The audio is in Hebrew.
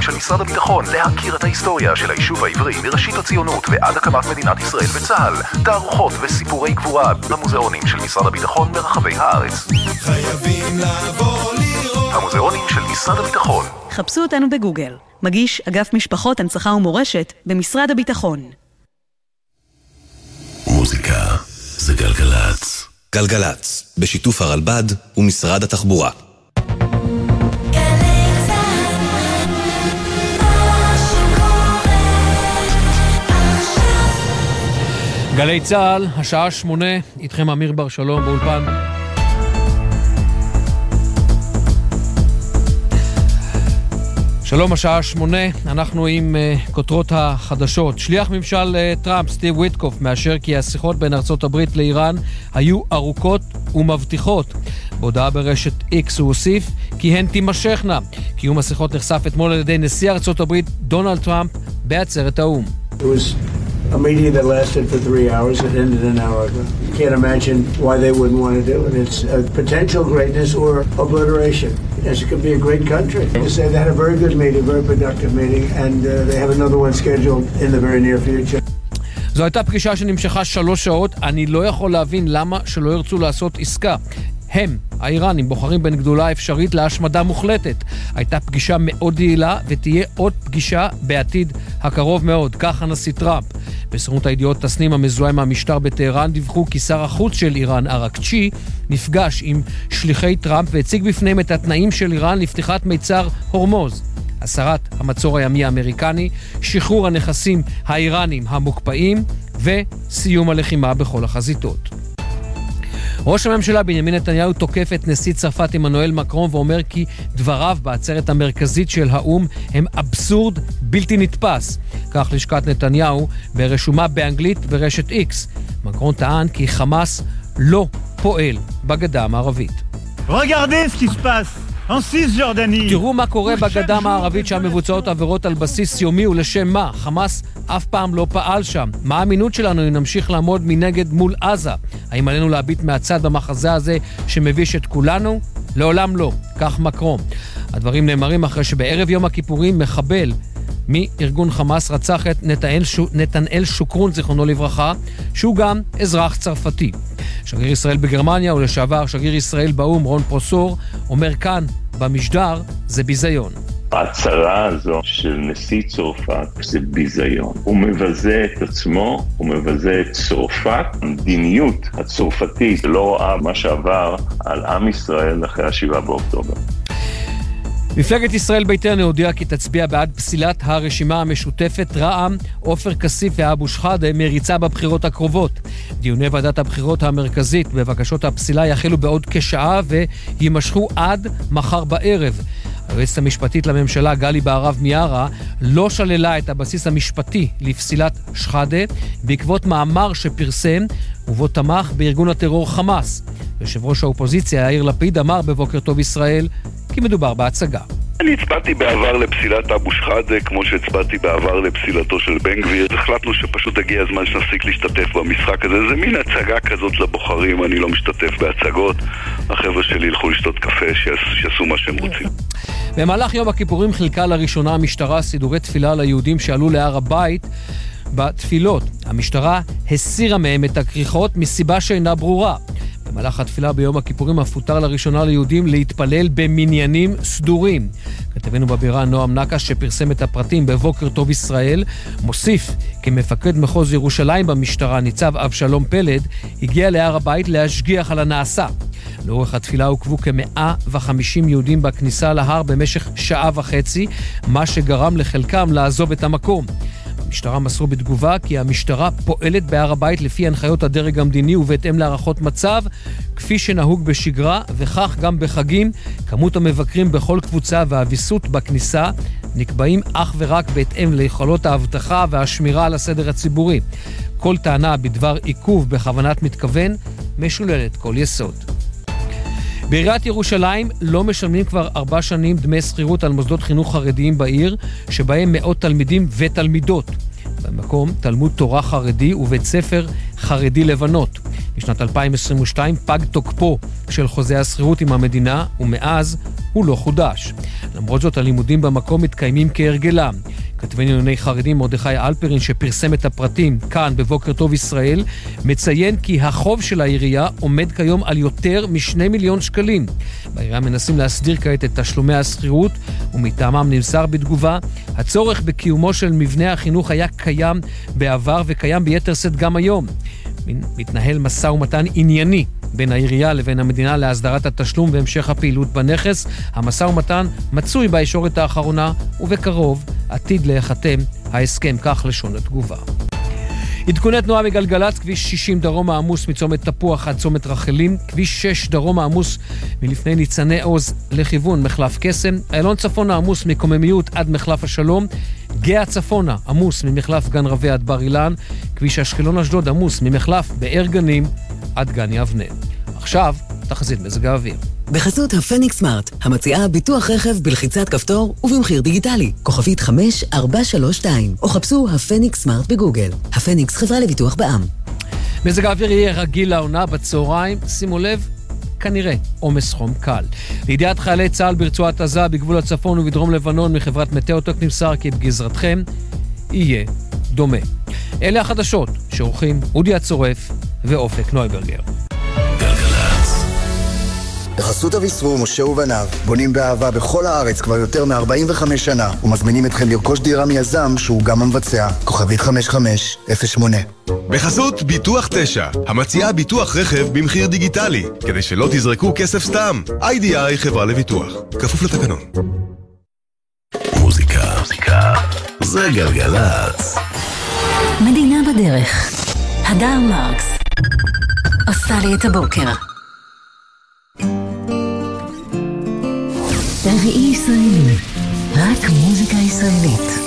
של משרד הביטחון להכיר את ההיסטוריה של היישוב העברי מראשית הציונות ועד הקמת מדינת ישראל וצה"ל. תערוכות וסיפורי גבורה במוזיאונים של משרד הביטחון ברחבי הארץ. חייבים לבוא לראות. המוזיאונים של משרד הביטחון. חפשו אותנו בגוגל. מגיש אגף משפחות, הנצחה ומורשת במשרד הביטחון. מוזיקה זה גלגלץ. גלגלץ, בשיתוף הרלב"ד ומשרד התחבורה. גלי צהל, השעה 8, איתכם אמיר בר שלום באולפן. שלום, השעה 8, אנחנו עם כותרות החדשות. שליח ממשל טראמפ, סטיב וויטקוף, מאשר כי השיחות בין ארצות הברית לאיראן היו ארוכות ומבטיחות. בהודעה ברשת X הוא הוסיף כי הן תימשכנה. קיום השיחות נחשף אתמול על ידי נשיא ארצות הברית דונלד טראמפ בעצרת האו"ם. It was a meeting that lasted for 3 hours. It ended an hour ago. You can't imagine why they wouldn't want to do it. It's potential greatness or obliteration. Yes, it could be a great country. They say they had a very good meeting, very productive meeting, and they have another one scheduled in the very near future. זו הייתה פגישה שנמשכה 3 שעות. אני לא יכול להבין למה שלא ירצו לעשות עסקה. הם, האיראנים, בוחרים בין גדולה אפשרית להשמדה מוחלטת. הייתה פגישה מאוד יעילה ותהיה עוד פגישה בעתיד הקרוב מאוד, כך הנשיא טראמפ. בסוכנות הידיעות תסנים המזוהה עם המשטר בטהרן דיווחו כי שר החוץ של איראן, אראקצ'י, נפגש עם שליחי טראמפ והציג בפניהם את התנאים של איראן לפתיחת מיצר הורמוז. הסרת המצור הימי האמריקני, שחרור הנכסים האיראנים המוקפאים וסיום הלחימה בכל החזיתות. ראש הממשלה בנימין נתניהו תוקף את נשיא צרפת עמנואל מקרון ואומר כי דבריו בעצרת המרכזית של האו"ם הם אבסורד בלתי נתפס. כך לשכת נתניהו ברשומה באנגלית ברשת X. מקרון טען כי חמאס לא פועל בגדה המערבית. Regardez ce qui se passe en Cisjordanie. תראו מה קורה בגדה המערבית שם מבוצעות עבירות על בסיס יומי ולשם מה. חמאס אף פעם לא פעל שם. מה האמינות שלנו אם נמשיך לעמוד מנגד מול עזה? האם עלינו להביט מהצד במחזה הזה שמביש את כולנו? לעולם לא. כך מקרון. הדברים נאמרים אחרי שבערב יום הכיפורים מחבל מארגון חמאס רצח את נתנאל שוקרון, זיכרונו לברכה, שהוא גם אזרח צרפתי. שגריר ישראל בגרמניה ולשעבר שגריר ישראל באו"ם רון פרוסור אומר כאן במשדר זה ביזיון. ההצהרה הזו של נשיא צרפת זה ביזיון. הוא מבזה את עצמו, הוא מבזה את צרפת. המדיניות הצרפתית לא רואה מה שעבר על עם ישראל אחרי 7 באוקטובר. מפלגת ישראל ביתנו הודיעה כי תצביע בעד פסילת הרשימה המשותפת רע"מ, עופר כסיף ואבו שחאדה מריצה בבחירות הקרובות. דיוני ועדת הבחירות המרכזית בבקשות הפסילה יחלו בעוד כשעה וימשכו עד מחר בערב. היועצת המשפטית לממשלה גלי בהרב מיארה לא שללה את הבסיס המשפטי לפסילת שחאדה בעקבות מאמר שפרסם ובו תמך בארגון הטרור חמאס. יושב ראש האופוזיציה יאיר לפיד אמר בבוקר טוב ישראל כי מדובר בהצגה. אני הצבעתי בעבר לפסילת אבו שחאדה כמו שהצבעתי בעבר לפסילתו של בן גביר. החלטנו שפשוט הגיע הזמן שנפסיק להשתתף במשחק הזה. זה מין הצגה כזאת לבוחרים, אני לא משתתף בהצגות. החבר'ה שלי ילכו לשתות קפה, שיעשו מה שהם רוצים. במהלך יום הכיפורים חילקה לראשונה המשטרה סידורי תפילה ליהודים שעלו להר הבית בתפילות. המשטרה הסירה מהם את הכריכות מסיבה שאינה ברורה. במהלך התפילה ביום הכיפורים הפותר לראשונה ליהודים להתפלל במניינים סדורים. כתבנו בבירה נועם נקש שפרסם את הפרטים בבוקר טוב ישראל, מוסיף כי מפקד מחוז ירושלים במשטרה ניצב אבשלום פלד הגיע להר הבית להשגיח על הנעשה. לאורך התפילה עוקבו כ150 יהודים בכניסה להר במשך 1.5 שעה, מה שגרם לחלקם לעזוב את המקום. המשטרה מסרו בתגובה כי המשטרה פועלת בהר הבית לפי הנחיות הדרג המדיני ובהתאם להערכות מצב, כפי שנהוג בשגרה, וכך גם בחגים. כמות המבקרים בכל קבוצה והוויסות בכניסה נקבעים אך ורק בהתאם ליכולות האבטחה והשמירה על הסדר הציבורי. כל טענה בדבר עיכוב בכוונת מתכוון משוללת כל יסוד. בעיריית ירושלים לא משלמים כבר 4 שנים דמי שכירות על מוסדות חינוך חרדיים בעיר, שבהם מאות תלמידים ותלמידות. במקום תלמוד תורה חרדי ובית ספר חרדי לבנות. בשנת 2022 פג תוקפו של חוזה השכירות עם המדינה, ומאז הוא לא חודש. למרות זאת, הלימודים במקום מתקיימים כהרגלם. כתבנו לענייני חרדים מרדכי אלפרין, שפרסם את הפרטים כאן בבוקר טוב ישראל, מציין כי החוב של העירייה עומד כיום על יותר מ2 מיליון שקלים. בעירייה מנסים להסדיר כעת את תשלומי השכירות, ומטעמם נמסר בתגובה, הצורך בקיומו של מבנה החינוך היה קיים בעבר וקיים ביתר שאת גם היום. מתנהל משא ומתן ענייני בין העירייה לבין המדינה להסדרת התשלום והמשך הפעילות בנכס. המשא ומתן מצוי בישורת האחרונה, ובקרוב עתיד להיחתם ההסכם, כך לשון התגובה. עדכוני תנועה מגלגלצ, כביש 60 דרום העמוס מצומת תפוח עד צומת רחלים, כביש 6 דרום העמוס מלפני ניצני עוז לכיוון מחלף קסם, איילון צפונה עמוס מקוממיות עד מחלף השלום, גאה צפונה עמוס ממחלף גן רבי עד בר אילן, כביש אשקלון אשדוד עמוס ממחלף באר גנים עד גן יבנה. עכשיו תחזית מזג האוויר. בחסות הפניקס סמארט, המציעה ביטוח רכב בלחיצת כפתור ובמחיר דיגיטלי. כוכבית 5432, או חפשו הפניקס סמארט בגוגל. הפניקס, חברה לביטוח בע"מ. מזג האוויר יהיה רגיל לעונה בצהריים, שימו לב, כנראה עומס חום קל. לידיעת חיילי צה"ל ברצועת עזה בגבול הצפון ובדרום לבנון מחברת מטאוטק נמסר כי בגזרתכם יהיה דומה. אלה החדשות שעורכים אודי הצורף ואופק נויברגר. בחסות אביסרו, משה ובניו, בונים באהבה בכל הארץ כבר יותר מ-45 שנה, ומזמינים אתכם לרכוש דירה מיזם שהוא גם המבצע. כוכבית 5508. בחסות ביטוח 9, המציעה ביטוח רכב במחיר דיגיטלי, כדי שלא תזרקו כסף סתם. IDI חברה לביטוח, כפוף לתקנון. מוזיקה זה גלגלצ. מדינה בדרך. הדר מרקס עושה לי את הבוקר. רביעי ישראלי, רק מוזיקה ישראלית.